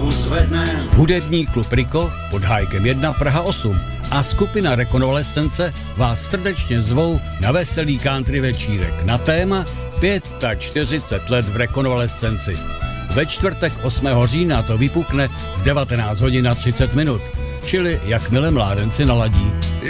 hlavu zvednem. Hudební klub Riko pod Hájkem 1 Praha 8 a skupina Rekonvalescence vás srdečně zvou na veselý country večírek na téma 45 let v rekonvalescenci. Ve čtvrtek 8. října to vypukne v 19 hodin a 30 minut, čili jakmile mládenci naladí.